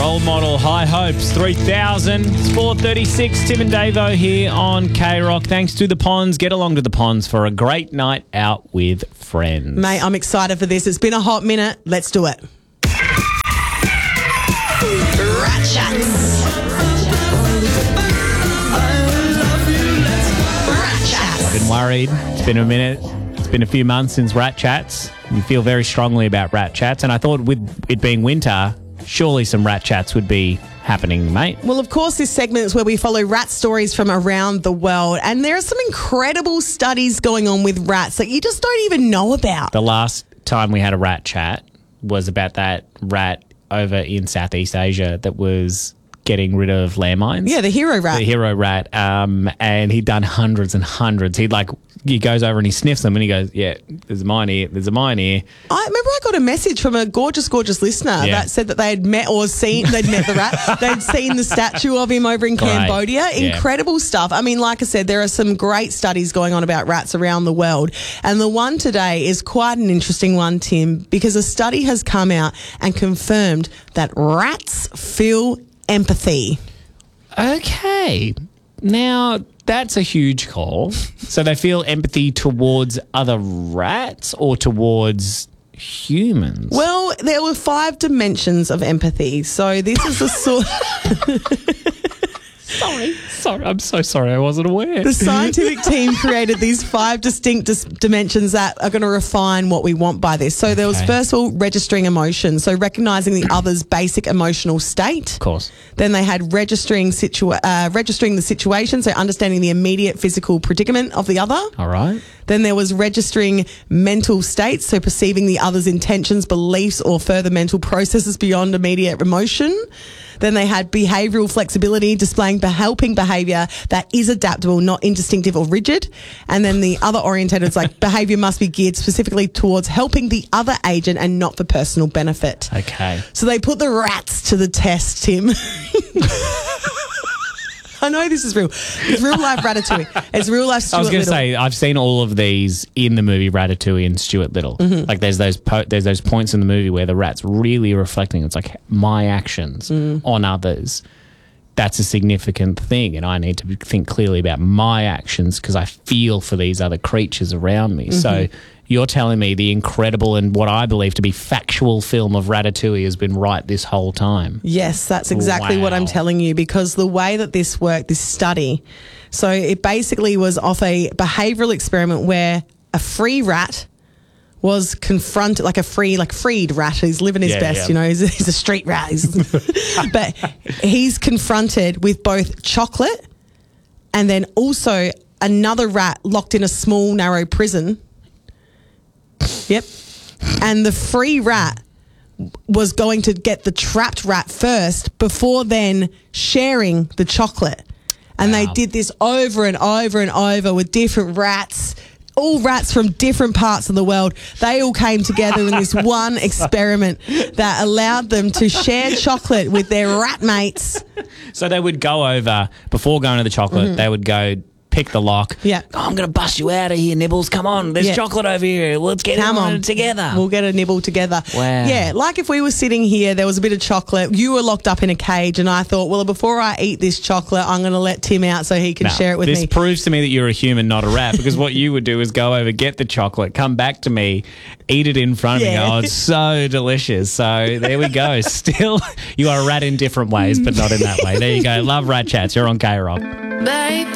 Role model, High Hopes, 3000. It's 4:36. Tim and Davo here on K-Rock. Thanks to the Ponds. Get along to the Ponds for a great night out with friends. Mate, I'm excited for this. It's been a hot minute. Let's do it. Rat Chats. I've been worried. It's been a minute. It's been a few months since Rat Chats. You feel very strongly about Rat Chats, and I thought with it being winter, surely some Rat Chats would be happening, mate. Well, of course, this segment is where we follow rat stories from around the world, and there are some incredible studies going on with rats that you just don't even know about. The last time we had a Rat Chat was about that rat over in Southeast Asia that was getting rid of landmines. Yeah, the hero rat. The hero rat. And he'd done hundreds and hundreds. He goes over and he sniffs them and he goes, yeah, there's a mine here. There's a mine here. I remember I got a message from a gorgeous listener that said that they had met the rat. They'd seen the statue of him over in Cambodia. Yeah. Incredible stuff. I mean, like I said, there are some great studies going on about rats around the world. And the one today is quite an interesting one, Tim, because a study has come out and confirmed that rats feel empathy. Okay. Now, that's a huge call. So they feel empathy towards other rats or towards humans? Well, there were 5 dimensions of empathy. So this is the sort... Sorry. I'm so sorry. I wasn't aware. The scientific team created these 5 distinct dimensions that are going to refine what we want by this. So there was, first of all, registering emotion. So recognising the other's basic emotional state. Of course. Then they had registering the situation, so understanding the immediate physical predicament of the other. All right. Then there was registering mental states, so perceiving the other's intentions, beliefs, or further mental processes beyond immediate emotion. Then they had behavioural flexibility, displaying helping behaviour that is adaptable, not instinctive or rigid. And then the other orientated is like behaviour must be geared specifically towards helping the other agent and not for personal benefit. Okay. So they put the rats to the test, Tim. I know this is real. It's real life Ratatouille. It's real life Stuart I was going to Little. say, I've seen all of these in the movie Ratatouille and Stuart Little. Mm-hmm. Like there's those points in the movie where the rat's really reflecting. It's like my actions on others. That's a significant thing, and I need to think clearly about my actions because I feel for these other creatures around me. So you're telling me the incredible and what I believe to be factual film of Ratatouille has been right this whole time. Yes, that's exactly what I'm telling you, because the way that this worked, this study, so it basically was off a behavioural experiment where a free rat was confronted, like a freed rat who's living his best, you know, he's a street rat. But he's confronted with both chocolate and then also another rat locked in a small, narrow prison. Yep. And the free rat was going to get the trapped rat first before then sharing the chocolate. And they did this over and over and over with different rats, all rats from different parts of the world. They all came together in this one experiment that allowed them to share chocolate with their rat mates. So they would go over, before going to the chocolate, they would go pick the lock. Yeah. Oh, I'm going to bust you out of here, Nibbles. Come on, there's chocolate over here. Let's get it together. We'll get a nibble together. Wow. Yeah, like if we were sitting here, there was a bit of chocolate. You were locked up in a cage, and I thought, well, before I eat this chocolate, I'm going to let Tim out so he can share it with me. This proves to me that you're a human, not a rat, because what you would do is go over, get the chocolate, come back to me, eat it in front of me. Oh, it's so delicious. So there we go. Still, you are a rat in different ways, but not in that way. There you go. Love Rat Chats. You're on K-Rock. Baby.